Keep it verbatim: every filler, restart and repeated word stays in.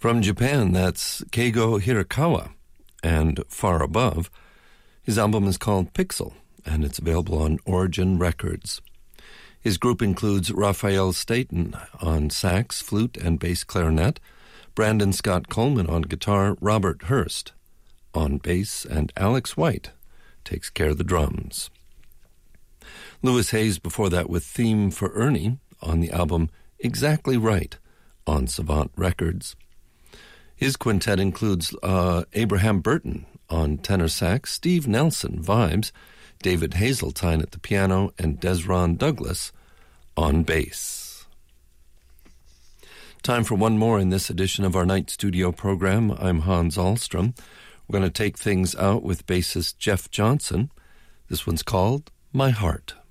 From Japan, that's Keigo Hirakawa, and Far Above. His album is called Pixel, and it's available on Origin Records. His group includes Raphael Staten on sax, flute, and bass clarinet, Brandon Scott Coleman on guitar, Robert Hurst on bass, and Alex White takes care of the drums. Louis Hayes before that with Theme for Ernie on the album Exactly Right on Savant Records. His quintet includes uh, Abraham Burton on tenor sax, Steve Nelson vibes, David Hazeltine at the piano, and Desron Douglas on bass. Time for one more in this edition of our night studio program. I'm Hans Ahlstrom. We're going to take things out with bassist Jeff Johnson. This one's called My Heart.